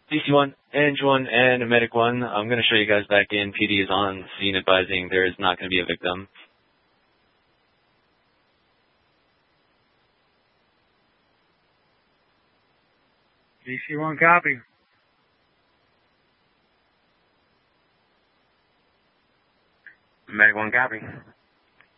DC-1, Engine-1, and Medic-1. I'm going to show you guys back in. PD is on scene advising there is not going to be a victim. DC-1, copy. Medic-1, copy.